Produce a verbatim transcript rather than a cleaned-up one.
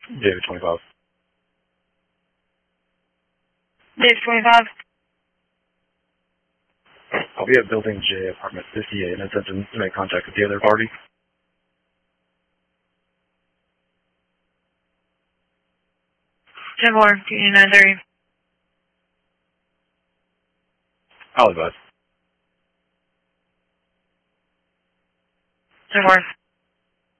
David twenty-five. David twenty-five. I'll be at Building J, Apartment fifty-eight, and attempt to make contact with the other party. ten four, Union nine thirty. I'll advise. ten four.